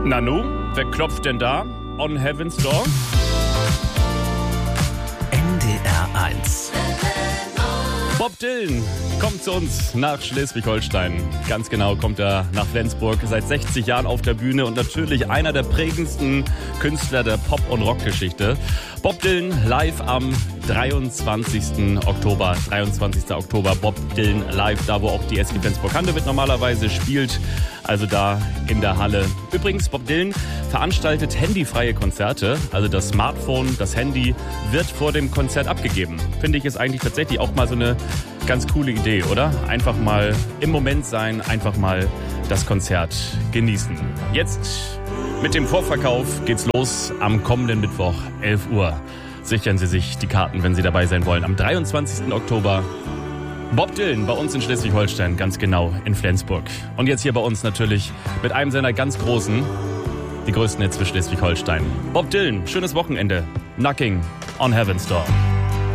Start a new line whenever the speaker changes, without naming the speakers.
Nanu, wer klopft denn da? On Heaven's Door?
NDR 1.
Bob Dylan kommt zu uns nach Schleswig-Holstein. Ganz genau kommt er nach Flensburg, seit 60 Jahren auf der Bühne und natürlich einer der prägendsten Künstler der Pop- und Rockgeschichte. Bob Dylan live am 23. Oktober. 23. Oktober, Bob Dylan live, da wo auch die SG Flensburg-Handewitt normalerweise spielt. Also da in der Halle. Übrigens, Bob Dylan veranstaltet handyfreie Konzerte. Also das Smartphone, das Handy wird vor dem Konzert abgegeben. Finde ich ist eigentlich tatsächlich auch mal so eine ganz coole Idee, oder? Einfach mal im Moment sein, einfach mal das Konzert genießen. Jetzt mit dem Vorverkauf geht's los am kommenden Mittwoch, 11 Uhr. Sichern Sie sich die Karten, wenn Sie dabei sein wollen. Am 23. Oktober Bob Dylan bei uns in Schleswig-Holstein, ganz genau in Flensburg. Und jetzt hier bei uns natürlich mit einem seiner ganz großen, die größten Hits für Schleswig-Holstein. Bob Dylan, schönes Wochenende. Knocking on Heaven's Door.